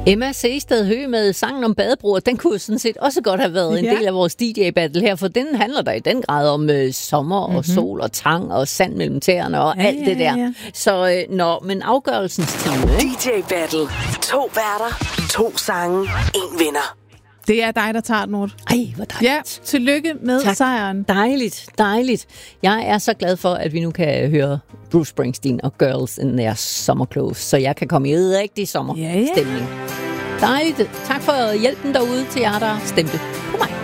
Emma Seested Høgh med sangen om badebroer, den kunne sådan set også godt have været en del af vores DJ-battle her, for den handler der i den grad om sommer og sol og tang og sand mellem tæerne og alt det der. Så men afgørelsens time. DJ-battle. 2 værter, 2 sange, 1 vinder. Det er dig, der tager den, Nord. Ej, hvor dejligt. Ja, tillykke med sejren. Dejligt, dejligt. Jeg er så glad for, at vi nu kan høre Bruce Springsteen og Girls in Their Summer Clothes, så jeg kan komme i rigtig sommerstemning. Dejligt. Tak for hjælpen derude til jer, der stemte på mig.